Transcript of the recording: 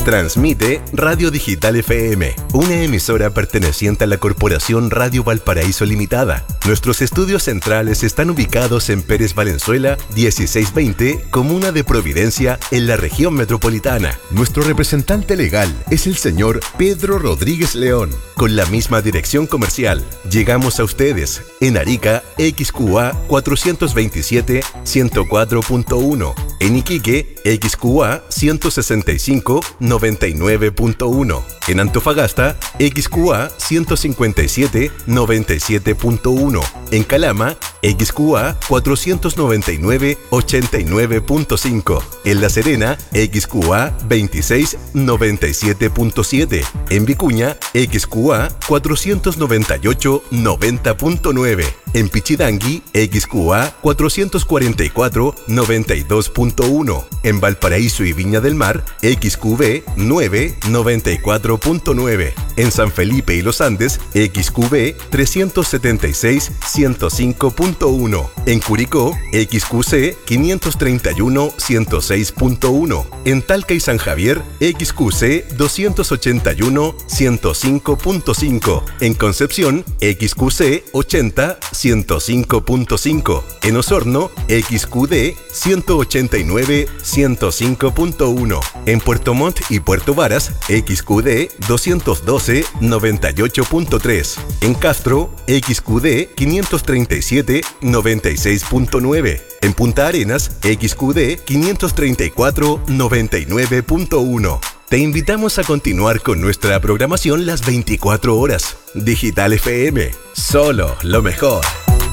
Transmite Radio Digital FM, una emisora perteneciente a la Corporación Radio Valparaíso Limitada. Nuestros estudios centrales están ubicados en Pérez Valenzuela, 1620, Comuna de Providencia, en la región metropolitana. Nuestro representante legal es el señor Pedro Rodríguez León. Con la misma dirección comercial, llegamos a ustedes en Arica, XQA 427 104.1, en Iquique, XQA 165 99.1, en Antofagasta, XQA 157 97.1, en Calama, XQA 499 89.5, en La Serena, XQA 26 97.7, en Vicuña, XQA 498 90.9, en Pichidangui, XQA 444 92.1, en Valparaíso y Viña del Mar, XQB 9 94.9, en San Felipe y Los Andes, XQB 376 105.1, en Curicó, XQC 531 106.1, en Talca y San Javier, XQC 281 105.5, en Concepción, XQC 80 105.5, en Osorno, XQD 189 105.1, en Puerto Montt y Puerto Varas, XQD 212 98.3, en Castro, XQD 537 96.9, en Punta Arenas, XQD 534 99.1. Te invitamos a continuar con nuestra programación las 24 horas. Digital FM, solo lo mejor.